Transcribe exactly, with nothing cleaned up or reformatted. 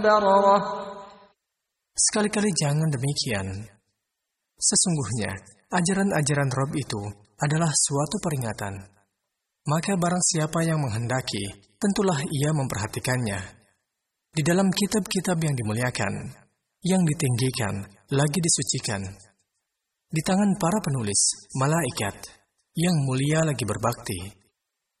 بررة. Sekali-kali jangan demikian. Sesungguhnya, ajaran-ajaran Rabb itu adalah suatu peringatan. Maka barang siapa yang menghendaki, tentulah ia memperhatikannya. Di dalam kitab-kitab yang dimuliakan, yang ditinggikan, lagi disucikan. Di tangan para penulis, malaikat, yang mulia lagi berbakti.